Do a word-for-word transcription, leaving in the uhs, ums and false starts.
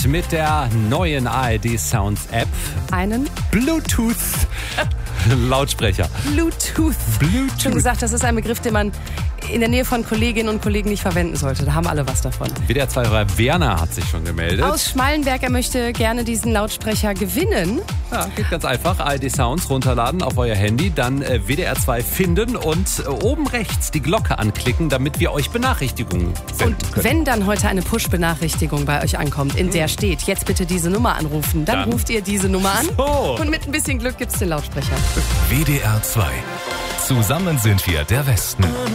mit der neuen A R D Sounds App. Einen Bluetooth Lautsprecher. Bluetooth. Bluetooth. Schon gesagt, das ist ein Begriff, den man in der Nähe von Kolleginnen und Kollegen nicht verwenden sollte. Da haben alle was davon. W D R zwei-Hörer Werner hat sich schon gemeldet. Aus Schmallenberg, er möchte gerne diesen Lautsprecher gewinnen. Ja, geht ganz einfach. A R D Sounds runterladen auf euer Handy, dann äh, W D R zwei finden und äh, oben rechts die Glocke anklicken, damit wir euch Benachrichtigungen senden Und können. wenn dann heute eine Push-Benachrichtigung bei euch ankommt, in der steht, jetzt bitte diese Nummer anrufen, dann, Dann. ruft ihr diese Nummer an So. und mit ein bisschen Glück gibt's den Lautsprecher. W D R zwei. Zusammen sind wir der Westen.